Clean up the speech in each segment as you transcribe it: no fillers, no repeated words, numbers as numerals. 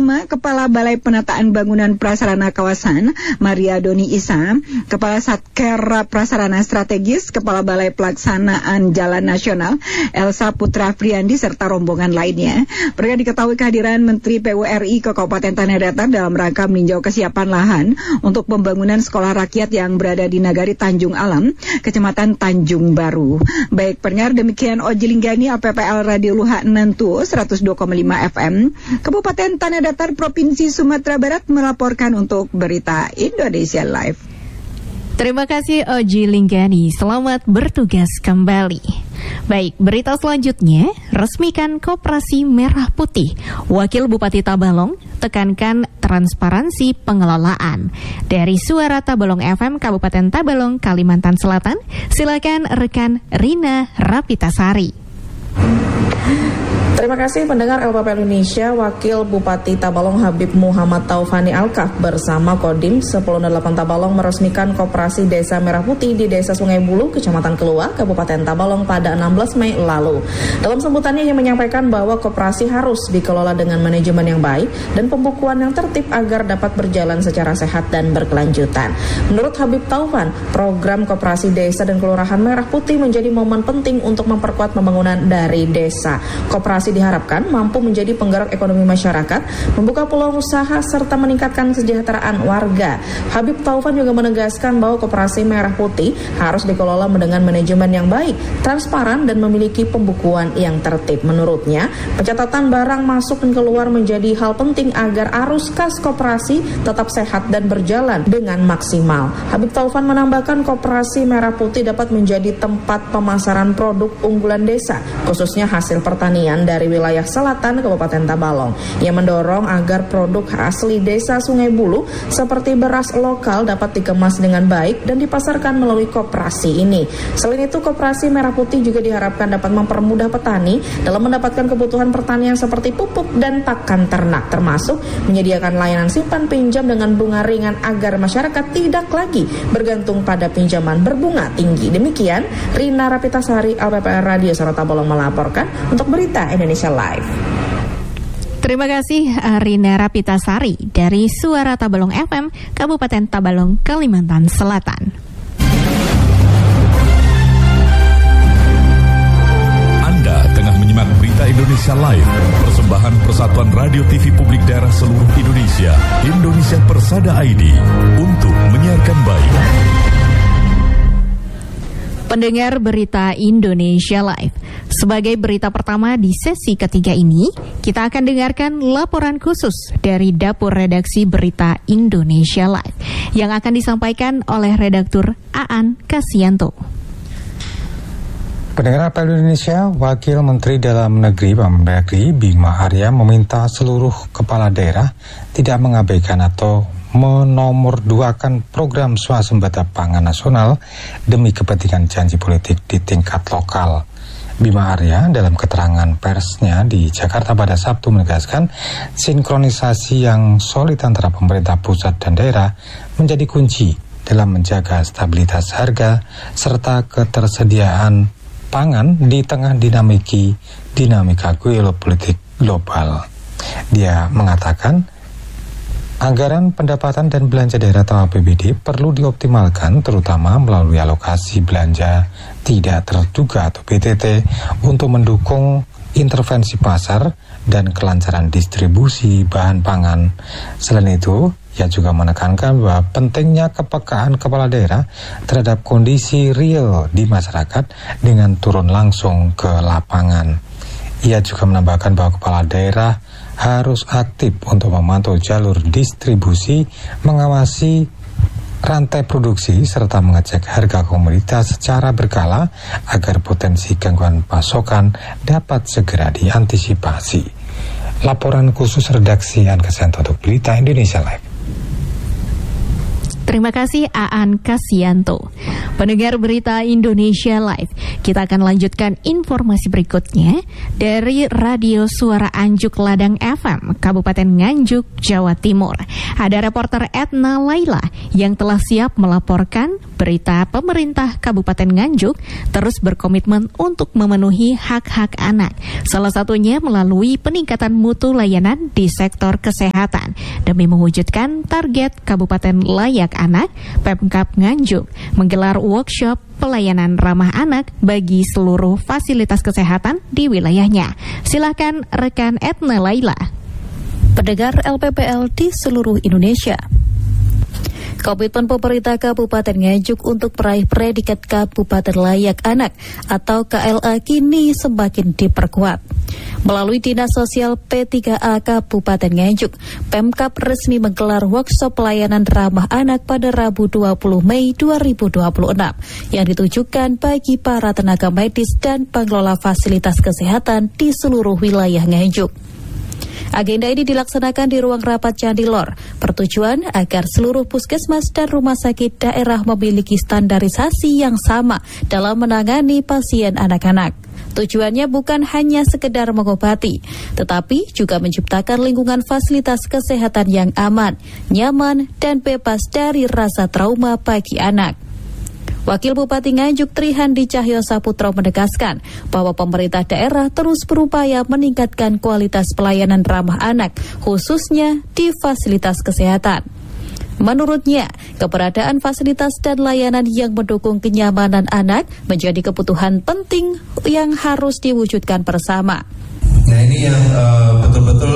Kusuma, Kepala Balai Penataan Bangunan Prasarana Kawasan, Maria Doni Isa, Kepala Satker Prasarana Strategis, Kepala Balai Pelaksanaan Jalan Nasional, Elsa Putra Friandi, serta rombongan lainnya. Mereka diketahui kehadiran Menteri PURI ke Kabupaten Tanah Datar dalam rangka meninjau kesiapan lahan untuk pembangunan sekolah rakyat yang berada di Nagari Tanjung Alam, Kecamatan Tanjung Baru. Baik pendengar, demikian Oji Linggani, APPL Radio Luhak Nantu 102,5 FM, Kabupaten Tanah Datar, Provinsi Sumatera Barat melaporkan untuk Berita Indonesia Live. Terima kasih Oji Linggani, selamat bertugas kembali. Baik, berita selanjutnya, resmikan Koperasi Merah Putih. Wakil Bupati Tabalong tekankan transparansi pengelolaan. Dari Suara Tabalong FM Kabupaten Tabalong, Kalimantan Selatan, silakan rekan Rina Rapitasari. Terima kasih pendengar LPP Indonesia. Wakil Bupati Tabalong Habib Muhammad Taufani Alkaf bersama Kodim 108 Tabalong meresmikan Koperasi Desa Merah Putih di Desa Sungai Bulu, Kecamatan Kelua, Kabupaten Tabalong pada 16 Mei lalu. Dalam sambutannya ia menyampaikan bahwa koperasi harus dikelola dengan manajemen yang baik dan pembukuan yang tertib agar dapat berjalan secara sehat dan berkelanjutan. Menurut Habib Taufan, program Koperasi Desa dan Kelurahan Merah Putih menjadi momen penting untuk memperkuat pembangunan dari desa. Koperasi diharapkan mampu menjadi penggerak ekonomi masyarakat, membuka peluang usaha, serta meningkatkan kesejahteraan warga. Habib Taufan juga menegaskan bahwa Koperasi Merah Putih harus dikelola dengan manajemen yang baik, transparan, dan memiliki pembukuan yang tertib. Menurutnya, pencatatan barang masuk dan keluar menjadi hal penting agar arus kas koperasi tetap sehat dan berjalan dengan maksimal. Habib Taufan menambahkan Koperasi Merah Putih dapat menjadi tempat pemasaran produk unggulan desa, khususnya hasil pertanian dari wilayah selatan Kabupaten Tabalong. Ia mendorong agar produk asli desa Sungai Bulu seperti beras lokal dapat dikemas dengan baik dan dipasarkan melalui koperasi ini. Selain itu, Koperasi Merah Putih juga diharapkan dapat mempermudah petani dalam mendapatkan kebutuhan pertanian seperti pupuk dan pakan ternak, termasuk menyediakan layanan simpan pinjam dengan bunga ringan agar masyarakat tidak lagi bergantung pada pinjaman berbunga tinggi. Demikian Rina Rapitasari, LPPR Radio Suara Tabalong melaporkan untuk Berita Indonesia Live. Terima kasih Rina Rapitasari dari Suara Tabalong FM Kabupaten Tabalong, Kalimantan Selatan. Anda tengah menyimak Berita Indonesia Live, persembahan Persatuan Radio TV Publik Daerah seluruh Indonesia, Indonesia Persada ID, untuk menyiarkan baik. Pendengar Berita Indonesia Live, sebagai berita pertama di sesi ketiga ini, kita akan dengarkan laporan khusus dari Dapur Redaksi Berita Indonesia Live yang akan disampaikan oleh redaktur Aan Kasianto. Pendengar APL Indonesia, Wakil Menteri Dalam Negeri Mendagri Bima Arya meminta seluruh kepala daerah tidak mengabaikan atau menomorduakan program swasembada pangan nasional demi kepentingan janji politik di tingkat lokal. Bima Arya dalam keterangan persnya di Jakarta pada Sabtu menegaskan sinkronisasi yang solid antara pemerintah pusat dan daerah menjadi kunci dalam menjaga stabilitas harga serta ketersediaan pangan di tengah dinamika geopolitik global. Dia mengatakan anggaran pendapatan dan belanja daerah atau APBD perlu dioptimalkan terutama melalui alokasi belanja tidak terduga atau BTT untuk mendukung intervensi pasar dan kelancaran distribusi bahan pangan. Selain itu, ia juga menekankan bahwa pentingnya kepekaan kepala daerah terhadap kondisi real di masyarakat dengan turun langsung ke lapangan. Ia juga menambahkan bahwa kepala daerah harus aktif untuk memantau jalur distribusi, mengawasi rantai produksi, serta mengecek harga komoditas secara berkala agar potensi gangguan pasokan dapat segera diantisipasi. Laporan khusus redaksi Aan Kasianto untuk Berita Indonesia Live. Terima kasih Aan Kasianto. Pendengar Berita Indonesia Live, kita akan lanjutkan informasi berikutnya dari Radio Suara Anjuk Ladang FM, Kabupaten Nganjuk, Jawa Timur. Ada reporter Etna Laila yang telah siap melaporkan berita pemerintah Kabupaten Nganjuk terus berkomitmen untuk memenuhi hak-hak anak. Salah satunya melalui peningkatan mutu layanan di sektor kesehatan. Demi mewujudkan target Kabupaten Layak Anak, Pemkab Nganjuk menggelar workshop pelayanan ramah anak bagi seluruh fasilitas kesehatan di wilayahnya. Silakan rekan Etna Laila. Pendengar LPPL di seluruh Indonesia. Komitmen pemerintah Kabupaten Nganjuk untuk meraih predikat Kabupaten Layak Anak atau KLA kini semakin diperkuat. Melalui Dinas Sosial P3A Kabupaten Nganjuk, Pemkab resmi menggelar workshop pelayanan ramah anak pada Rabu 20 Mei 2026 yang ditujukan bagi para tenaga medis dan pengelola fasilitas kesehatan di seluruh wilayah Nganjuk. Agenda ini dilaksanakan di ruang rapat Candilor, bertujuan agar seluruh puskesmas dan rumah sakit daerah memiliki standarisasi yang sama dalam menangani pasien anak-anak. Tujuannya bukan hanya sekedar mengobati, tetapi juga menciptakan lingkungan fasilitas kesehatan yang aman, nyaman, dan bebas dari rasa trauma bagi anak. Wakil Bupati Nganjuk Trihandi Cahyo Saputro menegaskan bahwa pemerintah daerah terus berupaya meningkatkan kualitas pelayanan ramah anak, khususnya di fasilitas kesehatan. Menurutnya, keberadaan fasilitas dan layanan yang mendukung kenyamanan anak menjadi kebutuhan penting yang harus diwujudkan bersama. Nah, ini yang betul-betul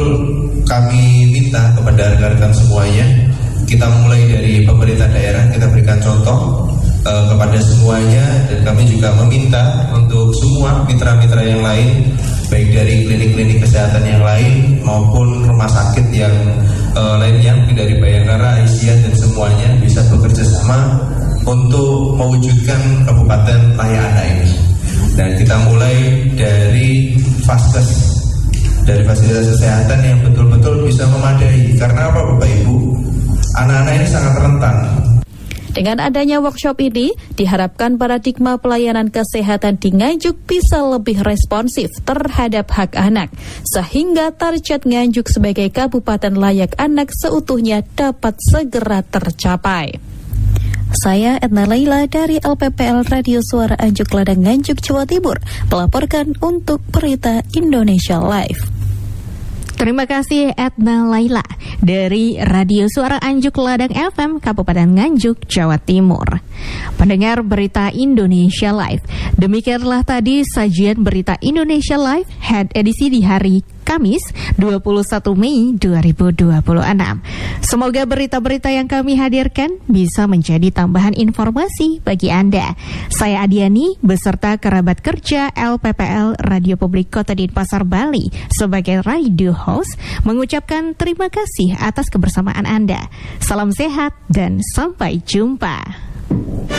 kami minta kepada rekan-rekan semuanya. Kita mulai dari pemerintah daerah, kita berikan contoh kepada semuanya, dan kami juga meminta untuk semua mitra-mitra yang lain, baik dari klinik-klinik kesehatan yang lain maupun rumah sakit yang lainnya dari Bayangkara, Aisyah, dan semuanya bisa bekerja sama untuk mewujudkan Kabupaten Layak Anak ini. Dan kita mulai dari Faskes, dari fasilitas kesehatan yang betul-betul bisa memadai. Karena apa, Bapak Ibu? Anak-anak ini sangat rentan. Dengan adanya workshop ini, diharapkan paradigma pelayanan kesehatan di Nganjuk bisa lebih responsif terhadap hak anak, sehingga target Nganjuk sebagai Kabupaten Layak Anak seutuhnya dapat segera tercapai. Saya Etna Laila dari LPPL Radio Suara Anjuk Ladang Nganjuk, Jawa Timur, melaporkan untuk Berita Indonesia Live. Terima kasih Etna Laila dari Radio Suara Anjuk Ladang FM Kabupaten Nganjuk, Jawa Timur. Pendengar Berita Indonesia Live, demikianlah tadi sajian Berita Indonesia Live Head edisi di hari Kamis 21 Mei 2026. Semoga berita-berita yang kami hadirkan bisa menjadi tambahan informasi bagi Anda. Saya Adiani beserta kerabat kerja LPPL Radio Publik Kota Denpasar, Bali sebagai radio host mengucapkan terima kasih atas kebersamaan Anda. Salam sehat dan sampai jumpa.